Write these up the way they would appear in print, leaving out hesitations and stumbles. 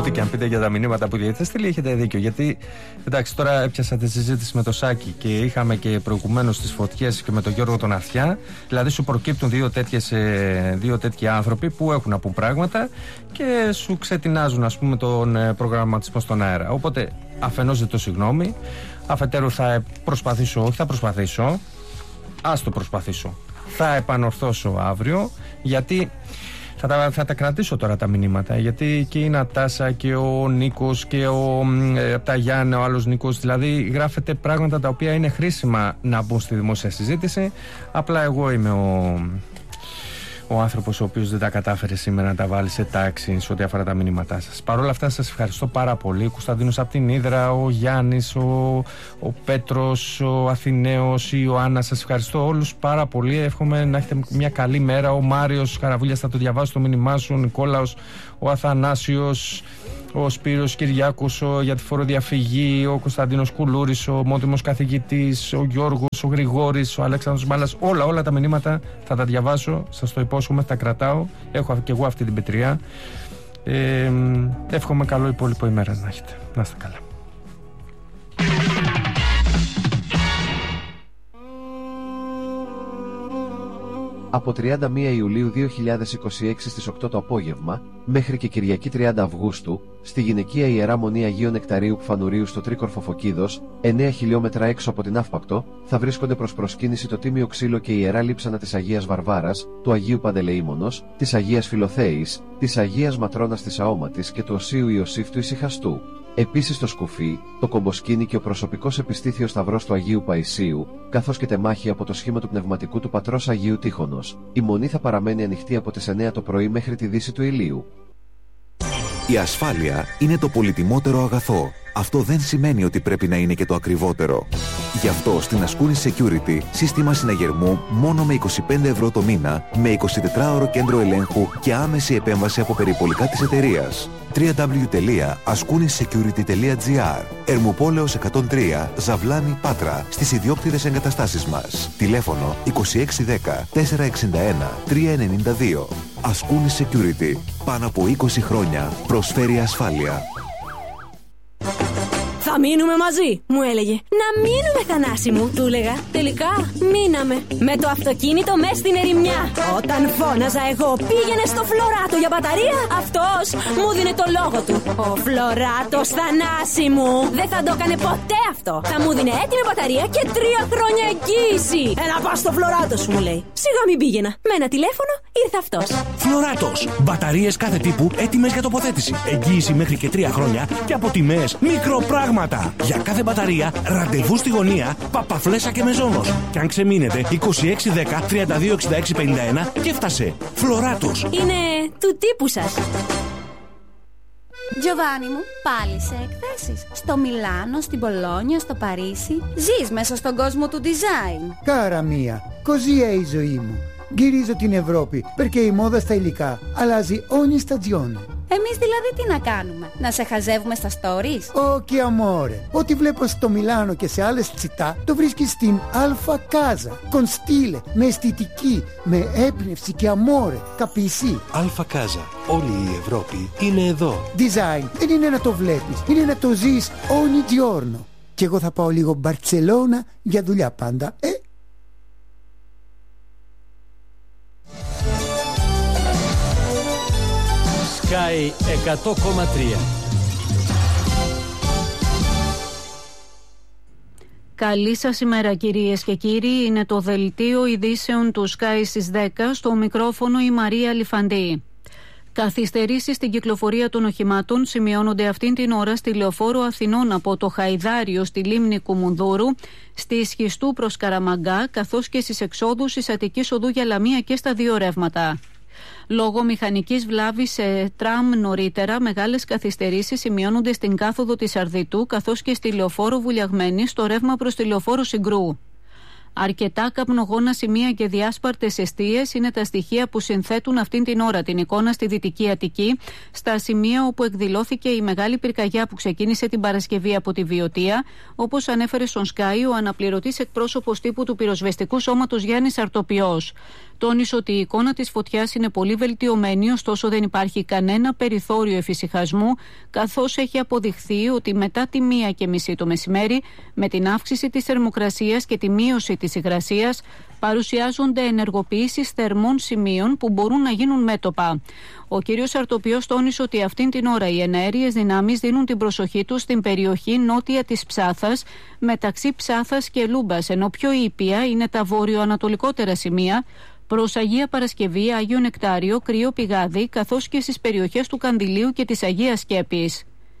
ό,τι και αν πείτε για τα μηνύματα που έχετε στείλει, έχετε δίκιο. Γιατί εντάξει, τώρα έπιασα τη συζήτηση με το Σάκη και είχαμε και προηγουμένως τις φωτιές και με τον Γιώργο τον Αθιά. Δηλαδή σου προκύπτουν δύο τέτοιοι άνθρωποι που έχουν να πούν πράγματα και σου ξετινάζουν, ας πούμε, τον προγραμματισμό στον αέρα. Οπότε αφενός ζητώ συγγνώμη, αφετέρου θα προσπαθήσω, θα επανορθώσω αύριο, γιατί θα τα κρατήσω τώρα τα μηνύματα, γιατί και η Νατάσα και ο Νίκος και από τα Γιάννη, ο άλλος Νίκος, δηλαδή γράφετε πράγματα τα οποία είναι χρήσιμα να μπουν στη δημόσια συζήτηση. Απλά εγώ είμαι ο άνθρωπος ο οποίος δεν τα κατάφερε σήμερα να τα βάλει σε τάξη σε ό,τι αφορά τα μηνύματά σας. Παρ' όλα αυτά σας ευχαριστώ πάρα πολύ. Ο Κωνσταντίνος από την Ύδρα, ο Γιάννης, ο Πέτρος, ο Αθηναίος, η Ιωάννα, σας ευχαριστώ όλους πάρα πολύ. Εύχομαι να έχετε μια καλή μέρα. Ο Μάριος Χαραβούλιας, θα το διαβάσω το μήνυμά σου, ο Νικόλαος, ο Αθανάσιος, ο Σπύρος Κυριάκος για τη φοροδιαφυγή, ο Κωνσταντίνος Κουλούρης, ο μόνιμος καθηγητής, ο Γιώργος, ο Γρηγόρης, ο Αλέξανδρος Μάλας. Όλα τα μηνύματα θα τα διαβάσω, σας το υπόσχομαι, τα κρατάω. Έχω και εγώ αυτή την πετριά. Εύχομαι καλό υπόλοιπο ημέρα να έχετε. Να είστε καλά. Από 31 Ιουλίου 2026 στις 8 το απόγευμα μέχρι και Κυριακή 30 Αυγούστου στη γυναικεία Ιερά Μονή Αγίου Νεκταρίου Πφανουρίου στο Τρίκορφο Φωκίδος, 9 χιλιόμετρα έξω από την Αύπακτο, θα βρίσκονται προς προσκύνηση το Τίμιο Ξύλο και η Ιερά Λείψανα της Αγίας Βαρβάρας, του Αγίου Παντελεήμονος, της Αγίας Φιλοθέης, της Αγίας Ματρώνας της Αώματης και του Οσίου Ιωσήφ του Ησυχαστού. Επίσης το σκουφί, το κομποσκίνι και ο προσωπικός επιστήθιος σταυρός του Αγίου Παϊσίου, καθώς και τεμάχη από το σχήμα του πνευματικού του πατρός Αγίου Τύχωνος. Η μονή θα παραμένει ανοιχτή από τις 9 το πρωί μέχρι τη δύση του ηλίου. Η ασφάλεια είναι το πολυτιμότερο αγαθό. Αυτό δεν σημαίνει ότι πρέπει να είναι και το ακριβότερο. Γι' αυτό στην Ascoonis Security σύστημα συναγερμού μόνο με 25 ευρώ το μήνα, με 24ωρο κέντρο ελέγχου και άμεση επέμβαση από περιπολικά της εταιρείας. www.ascoonisecurity.gr. Ερμοπόλεως 103, Ζαβλάνη, Πάτρα, στις ιδιόκτητες εγκαταστάσεις μας. Τηλέφωνο 2610 461 392. Ascoonis Security. Πάνω από 20 χρόνια προσφέρει ασφάλεια. Θα μείνουμε μαζί, μου έλεγε. Να μείνουμε, Θανάση μου, του έλεγα. Τελικά μείναμε. Με το αυτοκίνητο μες στην ερημιά. Όταν φώναζα εγώ πήγαινε στο Φλωράτο για μπαταρία, αυτός μου δίνε το λόγο του. Ο Φλωράτος, Θανάση μου, δεν θα το έκανε ποτέ αυτό. Θα μου δίνε έτοιμη μπαταρία και 3 χρόνια εγγύηση. Έλα πας στο Φλωράτο σου, μου λέει. Σιγά μην πήγαινα. Με ένα τηλέφωνο ήρθε αυτός. Φλωράτος. Μπαταρίες κάθε τύπου έτοιμες για τοποθέτηση. Εγγύηση μέχρι και 3 χρόνια και από τιμές μικροπράγματα. Για κάθε μπαταρία, ραντεβού στη γωνία, Παπαφλέσσα και Μεζόνος. Και αν ξεμείνετε, 2610 326651 και φτάσε. Φλωράτος. Είναι του τύπου σας. Giovanni μου, πάλι σε εκθέσεις. Στο Μιλάνο, στην Πολόνια, στο Παρίσι. Ζεις μέσα στον κόσμο του design. Κάρα μία, così è η ζωή μου. Γυρίζω την Ευρώπη, perché η μόδα στα υλικά αλλάζει ogni stagione. Εμείς δηλαδή τι να κάνουμε, να σε χαζεύουμε στα stories? Όχι, amore. Ό,τι βλέπω στο Μιλάνο και σε άλλες τσιτά το βρίσκεις στην Alfa Casa. Con stile, με αισθητική, με έμπνευση και amore. Capisci? Alfa Casa. Όλη η Ευρώπη είναι εδώ. Design δεν είναι να το βλέπεις, είναι να το ζεις ogni giorno. Και εγώ θα πάω λίγο Μπαρτσελώνα για δουλειά πάντα, Sky 100,3. Καλή σας ημέρα, κυρίες και κύριοι. Είναι το δελτίο ειδήσεων του Sky στις 10. Στο μικρόφωνο η Μαρία Λιφαντή. Καθυστερήσεις στην κυκλοφορία των οχημάτων σημειώνονται αυτήν την ώρα στη Λεωφόρο Αθηνών από το Χαϊδάριο στη λίμνη Κουμουνδούρου, στη Σχιστού προς Καραμαγκά, καθώς και στις εξόδους της Αττικής Οδού για Λαμία και στα 2 ρεύματα. Λόγω μηχανικής βλάβης σε τραμ νωρίτερα, μεγάλες καθυστερήσεις σημειώνονται στην κάθοδο της Αρδιτού καθώς και στη Λεωφόρο Βουλιαγμένη στο ρεύμα προς τη Λεωφόρο Συγκρού. Αρκετά καπνογόνα σημεία και διάσπαρτες εστίες είναι τα στοιχεία που συνθέτουν αυτήν την ώρα την εικόνα στη Δυτική Αττική, στα σημεία όπου εκδηλώθηκε η μεγάλη πυρκαγιά που ξεκίνησε την Παρασκευή από τη Βιωτία, όπως ανέφερε στον Sky ο αναπληρωτής εκπρόσωπος τύπου του πυροσβεστικού σώματος Γιάννης Αρτοπιός. Τόνισε ότι η εικόνα της φωτιάς είναι πολύ βελτιωμένη, ωστόσο δεν υπάρχει κανένα περιθώριο εφησυχασμού, καθώς έχει αποδειχθεί ότι μετά τη 1:30 το μεσημέρι, με την αύξηση της θερμοκρασίας και τη μείωση της υγρασίας, παρουσιάζονται ενεργοποιήσεις θερμών σημείων που μπορούν να γίνουν μέτωπα. Ο κ. Αρτοπιός τόνισε ότι αυτήν την ώρα οι εναέριες δυνάμεις δίνουν την προσοχή τους στην περιοχή νότια της Ψάθας, μεταξύ Ψάθας και Λούμπας, ενώ πιο ήπια είναι τα βόρειο-ανατολικότερα σημεία, προς Αγία Παρασκευή, Άγιο Νεκτάριο, Κρύο Πηγάδι, καθώς και στις περιοχές του Κανδυλίου και της Αγίας Σκέπης.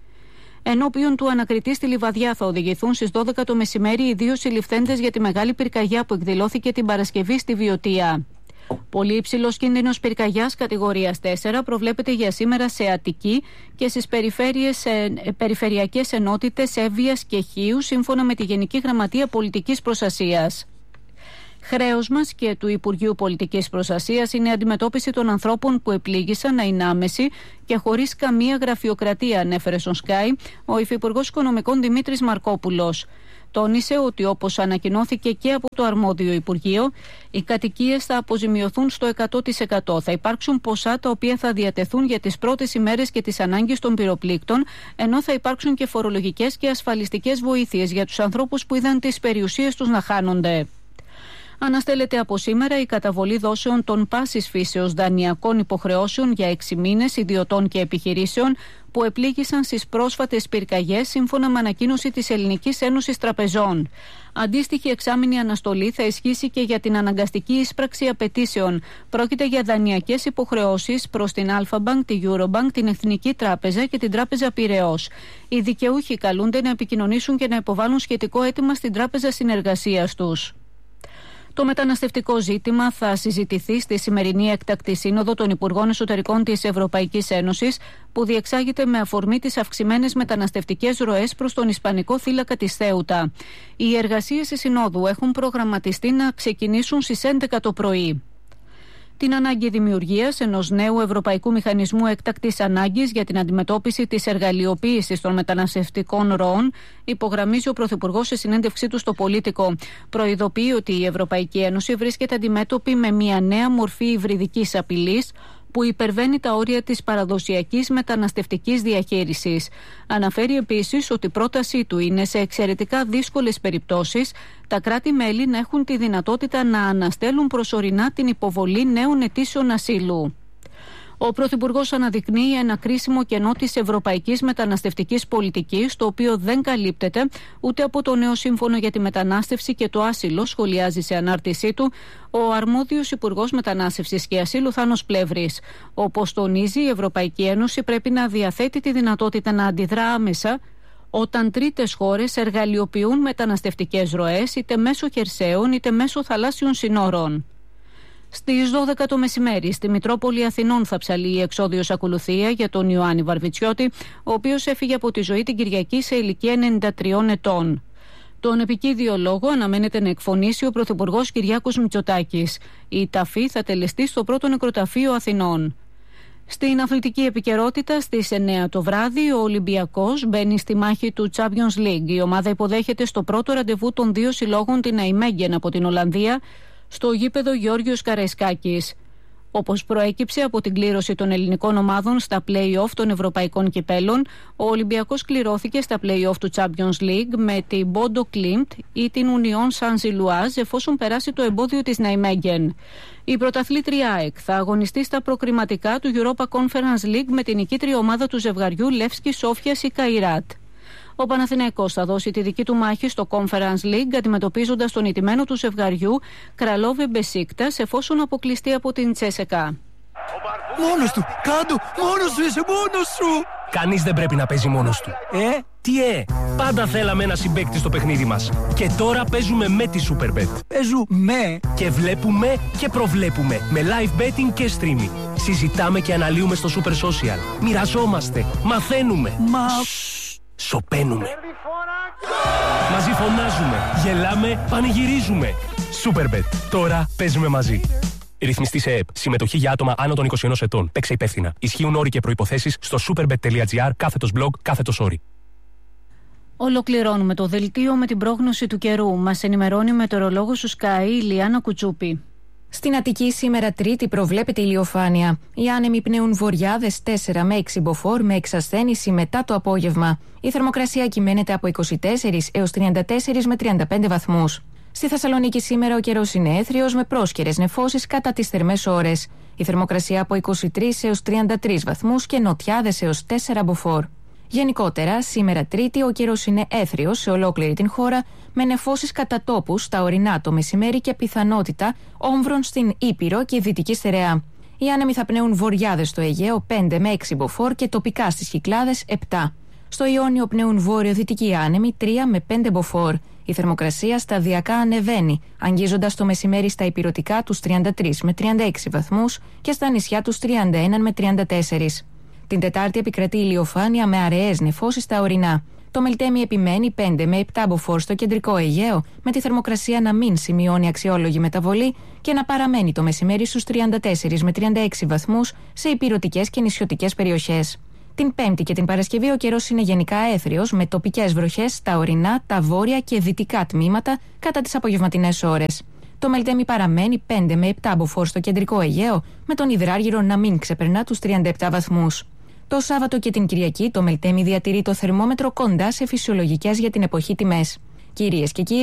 Ενώπιον του ανακριτή στη Λιβαδιά θα οδηγηθούν στις 12 το μεσημέρι οι 2 συλληφθέντες για τη μεγάλη πυρκαγιά που εκδηλώθηκε την Παρασκευή στη Βιωτία. Πολύ υψηλός κίνδυνος πυρκαγιάς κατηγορίας 4 προβλέπεται για σήμερα σε Αττική και στις περιφερειακές ενότητες Εύβοιας και Χίου, σύμφωνα με τη Γενική Γραμματεία Πολιτικής Προστασίας. Χρέος μας και του Υπουργείου Πολιτικής Προστασίας είναι η αντιμετώπιση των ανθρώπων που επλήγησαν να είναι άμεση και χωρίς καμία γραφειοκρατία, ανέφερε στον Sky ο Υφυπουργός Οικονομικών Δημήτρης Μαρκόπουλος. Τόνισε ότι, όπως ανακοινώθηκε και από το αρμόδιο Υπουργείο, οι κατοικίες θα αποζημιωθούν στο 100%. Θα υπάρξουν ποσά τα οποία θα διατεθούν για τις πρώτες ημέρες και τις ανάγκες των πυροπλήκτων, ενώ θα υπάρξουν και φορολογικές και ασφαλιστικές βοήθειες για τους ανθρώπους που είδαν τις περιουσίες τους να χάνονται. Αναστέλλεται από σήμερα η καταβολή δόσεων των πάσης φύσεως δανειακών υποχρεώσεων για 6 μήνες ιδιωτών και επιχειρήσεων που επλήγησαν στις πρόσφατες πυρκαγιές, σύμφωνα με ανακοίνωση της Ελληνικής Ένωσης Τραπεζών. Αντίστοιχη εξάμηνη αναστολή θα ισχύσει και για την αναγκαστική είσπραξη απαιτήσεων. Πρόκειται για δανειακές υποχρεώσεις προς την Alpha Bank, τη Eurobank, την Εθνική Τράπεζα και την Τράπεζα Πειραιώς. Οι δικαιούχοι καλούνται να επικοινωνήσουν και να υποβάλουν σχετικό αίτημα στην Τράπεζα Συνεργασίας τους. Το μεταναστευτικό ζήτημα θα συζητηθεί στη σημερινή έκτακτη σύνοδο των Υπουργών Εσωτερικών της Ευρωπαϊκής Ένωσης, που διεξάγεται με αφορμή τις αυξημένες μεταναστευτικές ροές προς τον Ισπανικό θύλακα της Θέουτα. Οι εργασίες της συνόδου έχουν προγραμματιστεί να ξεκινήσουν στις 11 το πρωί. Την ανάγκη δημιουργίας ενός νέου ευρωπαϊκού μηχανισμού έκτακτης ανάγκης για την αντιμετώπιση της εργαλειοποίησης των μεταναστευτικών ροών υπογραμμίζει ο Πρωθυπουργός σε συνέντευξή του στο Πολίτικο. Προειδοποιεί ότι η Ευρωπαϊκή Ένωση βρίσκεται αντιμέτωπη με μια νέα μορφή υβριδικής απειλής που υπερβαίνει τα όρια της παραδοσιακής μεταναστευτικής διαχείρισης. Αναφέρει επίσης ότι η πρότασή του είναι σε εξαιρετικά δύσκολες περιπτώσεις τα κράτη-μέλη να έχουν τη δυνατότητα να αναστέλουν προσωρινά την υποβολή νέων αιτήσεων ασύλου. Ο Πρωθυπουργός αναδεικνύει ένα κρίσιμο κενό της ευρωπαϊκής μεταναστευτικής πολιτικής, το οποίο δεν καλύπτεται ούτε από το νέο σύμφωνο για τη μετανάστευση και το άσυλο, σχολιάζει σε ανάρτησή του ο αρμόδιος Υπουργός Μετανάστευσης και Ασύλου Θάνος Πλεύρης. Όπως τονίζει, η Ευρωπαϊκή Ένωση πρέπει να διαθέτει τη δυνατότητα να αντιδρά άμεσα όταν τρίτες χώρες εργαλειοποιούν μεταναστευτικές ροές, είτε μέσω χερσαίων είτε μέσω θαλάσσιων συνόρων. Στις 12 το μεσημέρι στη Μητρόπολη Αθηνών θα ψαλεί η εξώδιος ακολουθία για τον Ιωάννη Βαρβιτσιώτη, ο οποίος έφυγε από τη ζωή την Κυριακή σε ηλικία 93 ετών. Τον επικίδιο λόγο αναμένεται να εκφωνήσει ο Πρωθυπουργός Κυριάκος Μητσοτάκης. Η ταφή θα τελεστεί στο πρώτο νεκροταφείο Αθηνών. Στην αθλητική επικαιρότητα, στις 9 το βράδυ, ο Ολυμπιακός μπαίνει στη μάχη του Champions League. Η ομάδα υποδέχεται στο πρώτο ραντεβού των δύο συλλόγων την Αϊμέγγεν από την Ολλανδία, στο γήπεδο Γιώργιος Καραϊσκάκης. Όπως προέκυψε από την κλήρωση των ελληνικών ομάδων στα play-off των ευρωπαϊκών κυπέλων, ο Ολυμπιακός κληρώθηκε στα play-off του Champions League με την Bodo Glimt ή την Union Saint-Gilloise, εφόσον περάσει το εμπόδιο της Ναϊμέγγεν. Η πρωταθλήτρια ΑΕΚ θα αγωνιστεί στα προκριματικά του Europa Conference League με την νικήτρια ομάδα του ζευγαριού Λεύσκι Σόφιας ή Καϊράτ. Ο Παναθηναϊκός θα δώσει τη δική του μάχη στο Conference League, αντιμετωπίζοντας τον ηττημένο του ζευγαριού Κραλόβε Μπεσίκτας, εφόσον αποκλειστεί από την Τσέσεκα. Μόνος του! Κάντο! Μόνος σου είσαι! Μόνος σου! Κανείς δεν πρέπει να παίζει μόνος του. Τι πάντα θέλαμε ένα συμπαίκτη στο παιχνίδι μας. Και τώρα παίζουμε με τη Superbet. Παίζουμε! Και βλέπουμε και προβλέπουμε με live betting και streaming. Συζητάμε και αναλύουμε στο Super Social. Μοιραζόμαστε. Μαθαίνουμε. σωπαίνουμε. Μαζί φωνάζουμε, γελάμε, πανηγυρίζουμε. Superbet. Τώρα παίζουμε μαζί. Ρυθμιστή σε ΕΕΠ. Συμμετοχή για άτομα άνω των 21 ετών. Παίξε υπεύθυνα. Ισχύουν όροι και προϋποθέσεις στο superbet.gr/blog/όροι. Ολοκληρώνουμε το δελτίο με την πρόγνωση του καιρού. Μας ενημερώνει η μετεωρολόγος του Sky, η Λιάννα Κουτσούπη. Στην Αττική σήμερα Τρίτη προβλέπεται ηλιοφάνεια. Οι άνεμοι πνέουν βορειάδες 4 με 6 μποφόρ με εξασθένηση μετά το απόγευμα. Η θερμοκρασία κυμαίνεται από 24 έως 34 με 35 βαθμούς. Στη Θεσσαλονίκη σήμερα ο καιρός είναι έθριος με πρόσκαιρες νεφώσεις κατά τις θερμές ώρες. Η θερμοκρασία από 23 έως 33 βαθμούς και νοτιάδες έως 4 μποφόρ. Γενικότερα, σήμερα Τρίτη ο καιρός είναι έθριος σε ολόκληρη την χώρα, με νεφώσεις κατά τόπους στα ορεινά το μεσημέρι και πιθανότητα όμβρων στην Ήπειρο και Δυτική Στερεά. Οι άνεμοι θα πνέουν βορειάδες στο Αιγαίο 5 με 6 μποφόρ και τοπικά στις Κυκλάδες 7. Στο Ιόνιο πνέουν βόρειο-δυτικοί άνεμοι 3 με 5 μποφόρ. Η θερμοκρασία σταδιακά ανεβαίνει, αγγίζοντας το μεσημέρι στα ηπειρωτικά τους 33 με 36 βαθμούς και στα νησιά τους 31 με 34. Την Τετάρτη επικρατεί ηλιοφάνεια με αραιές νεφώσεις στα ορεινά. Το Μελτέμι επιμένει 5 με 7 μποφόρ στο κεντρικό Αιγαίο, με τη θερμοκρασία να μην σημειώνει αξιόλογη μεταβολή και να παραμένει το μεσημέρι στους 34 με 36 βαθμούς σε ηπειρωτικές και νησιωτικές περιοχές. Την Πέμπτη και την Παρασκευή ο καιρός είναι γενικά έθριος, με τοπικές βροχές στα ορεινά, τα βόρεια και δυτικά τμήματα κατά τις απογευματινές ώρες. Το Μελτέμι παραμένει 5 με 7 μποφόρ στο κεντρικό Αιγαίο, με τον Υδράργυρο να μην ξεπερνά τους 37 βαθμούς. Το Σάββατο και την Κυριακή το Μελτέμι διατηρεί το θερμόμετρο κοντά σε φυσιολογικές για την εποχή τιμές. Κυρίες και κύριοι,